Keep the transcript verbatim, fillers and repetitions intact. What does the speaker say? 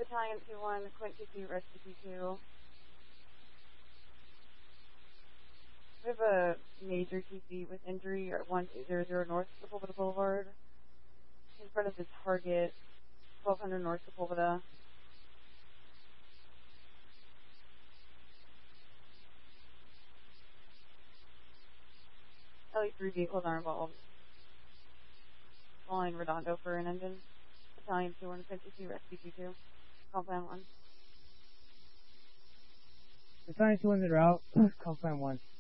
Battalion two one, Quint two two, Rescue two two. We have a major T C with injury at one two zero zero North Sepulveda Boulevard. In front of the target, twelve hundred North Sepulveda. L E three vehicles are involved. Calling Redondo for an engine. Battalion two one, Quint two two, Rescue two two. Call plan one. Battalion two one, route. Call plan one.